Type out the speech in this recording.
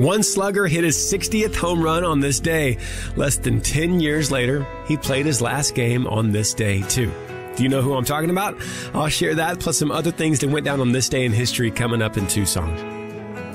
One slugger hit his 60th home run on this day. Less than 10 years later, he played his last game on this day, too. Do you know who I'm talking about? I'll share that, plus some other things that went down on this day in history coming up in 2 songs.